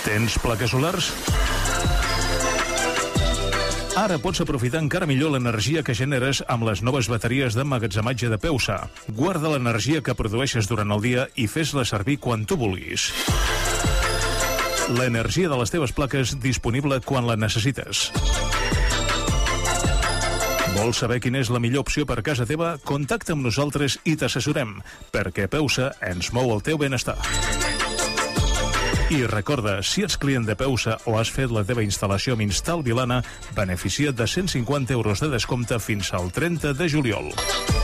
Tens plaques solars? Ara pots aprofitar encara millor l'energia que generes amb les noves bateries d'emmagatzematge de Peusa. Guarda l'energia que produeixes durant el dia i fes-la servir quan tu vulguis. L'energia de les teves plaques disponible quan la necessites. Vols saber quina és la millor opció per casa teva? Contacta amb nosaltres i t'assessorem, perquè Peusa ens mou el teu benestar. I recorda, si ets client de Peusa o has fet la teva instal·lació amb Instal Vilana, beneficia't de 150 € de descompte fins al 30 de juliol.